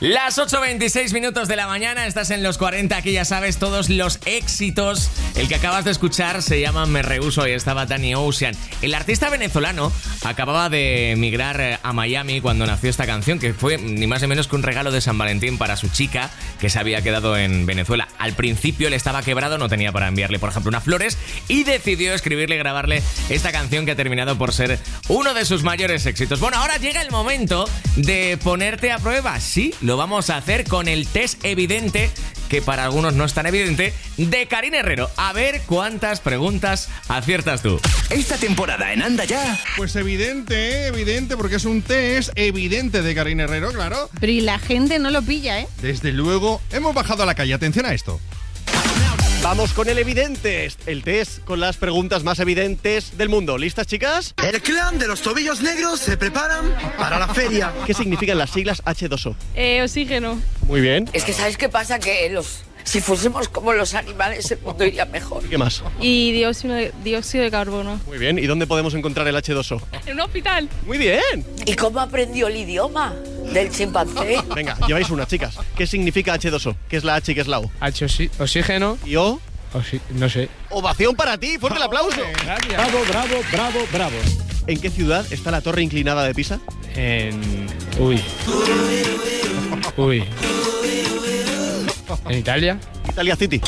Las 8:26 minutos de la mañana, estás en los 40, aquí ya sabes todos los éxitos. El que acabas de escuchar se llama Me Rehuso y estaba Danny Ocean. El artista venezolano acababa de emigrar a Miami cuando nació esta canción, que fue ni más ni menos que un regalo de San Valentín para su chica, que se había quedado en Venezuela. Al principio él estaba quebrado, no tenía para enviarle, por ejemplo, unas flores, y decidió escribirle y grabarle esta canción que ha terminado por ser uno de sus mayores éxitos. Bueno, ahora llega el momento de ponerte a prueba. Sí, lo vamos a hacer con el test evidente, que para algunos no es tan evidente, de Karina Herrero. A ver cuántas preguntas aciertas tú. Esta temporada en Anda Ya. Pues evidente, porque es un test evidente de Karina Herrero, claro. Pero y la gente no lo pilla, ¿eh? Desde luego, hemos bajado a la calle. Atención a esto. Vamos con el evidente, el test con las preguntas más evidentes del mundo. ¿Listas, chicas? El clan de los tobillos negros se preparan para la feria. ¿Qué significan las siglas H2O? Oxígeno. Muy bien. Es que ¿sabes qué pasa? Que si fuésemos como los animales, el mundo iría mejor. ¿Qué más? Y dióxido de carbono. Muy bien. ¿Y dónde podemos encontrar el H2O? En un hospital. Muy bien. ¿Y cómo aprendió el idioma del chimpancé? Venga, lleváis una, chicas. ¿Qué significa H2O? ¿Qué es la H y qué es la O? Oxígeno. ¿Y O? No sé. Ovación para ti, fuerte el aplauso. Gracias. Bravo. ¿En qué ciudad está la torre inclinada de Pisa? Uy. ¿En Italia? Italia City.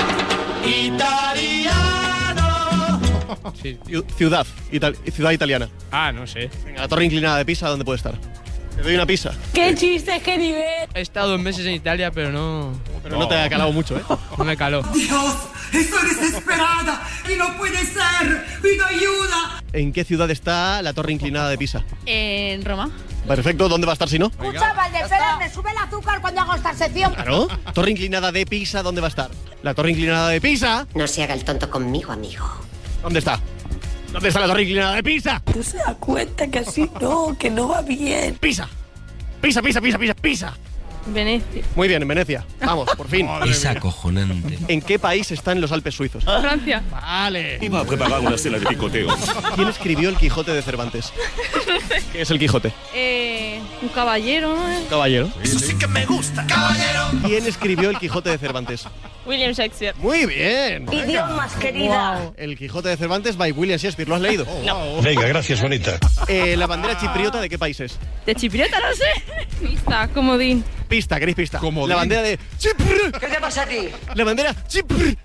Sí. Ciudad italiana. No sé. Venga, la torre inclinada de Pisa, ¿dónde puede estar? Te doy una pizza. ¡Qué chiste, qué nivel! He estado 2 meses en Italia, pero no te ha calado mucho, ¿eh? no me caló. Dios, estoy desesperada y no puede ser. Pido ayuda. ¿En qué ciudad está la torre inclinada de Pisa? En Roma. Perfecto, ¿dónde va a estar si no? Escucha, Valdefera, me sube el azúcar cuando hago esta sección. Claro. Torre inclinada de Pisa, ¿dónde va a estar? La torre inclinada de Pisa. No se haga el tonto conmigo, amigo. ¿Dónde está? ¿Dónde está la torre inclinada de Pisa? ¿No se da cuenta que así no, que no va bien? Pisa. Pisa. Venecia. Muy bien, en Venecia. Vamos, por fin. Es acojonante. ¿En qué país están los Alpes suizos? Francia. Vale. Iba a preparar una cena de picoteo. ¿Quién escribió el Quijote de Cervantes? ¿Qué es el Quijote? Un caballero, ¿no? ¿Un caballero? Eso sí que me gusta, caballero. ¿Quién escribió el Quijote de Cervantes? William Shakespeare. Muy bien. Idiomas, querida. Wow. El Quijote de Cervantes by William Shakespeare. ¿Lo has leído? Venga, gracias, bonita. ¿La bandera chipriota de qué país es? ¿De Chipriota? No sé. Pista, comodín. Pista, ¿queréis pista? Comodín. La bandera de Chipre. ¿Qué te pasa a ti? La bandera Chipre.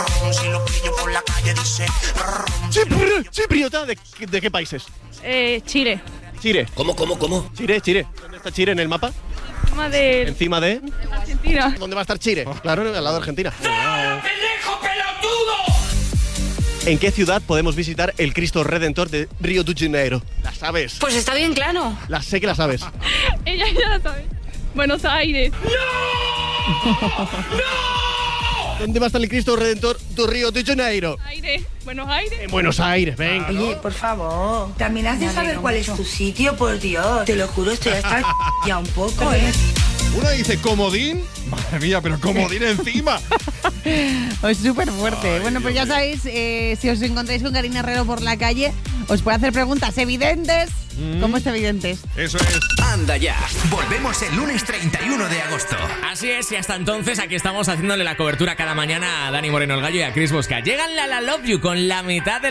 Chipriota de qué país es? Chile. Chile. ¿Cómo? Chile. ¿Dónde está Chile en el mapa? Encima de Encima de... Argentina. ¿Dónde va a estar Chile? Claro, al lado de Argentina. ¿En qué ciudad podemos visitar el Cristo Redentor de Río de Janeiro? ¿La sabes? Pues está bien claro. La sé que la sabes. Ella ya la sabe. Buenos Aires. ¿Dónde va a estar el Cristo Redentor de Río de Janeiro? Buenos Aires. En Buenos Aires, venga. Oye, por favor, también has de saber cuál es tu sitio, por Dios. Te lo juro, estoy hasta ya un poco, ¿eh? Una dice comodín. Madre mía, pero comodín encima. Es súper fuerte. Bueno, pues ya sabéis, si os encontráis con Karina Herrero por la calle, os puede hacer preguntas evidentes. ¿Cómo es evidentes? Eso es. Anda Ya. Volvemos el lunes 31 de agosto. Así es, y hasta entonces aquí estamos haciéndole la cobertura cada mañana a Dani Moreno el Gallo y a Chris Bosca. Llegan la Love You con la mitad de